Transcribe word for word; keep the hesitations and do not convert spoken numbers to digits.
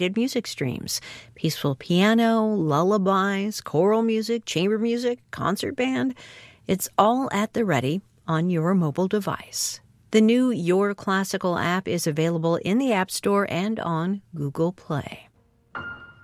music streams, peaceful piano, lullabies, choral music, chamber music, concert band. It's all at the ready on your mobile device. The new Your Classical app is available in the App Store and on Google Play.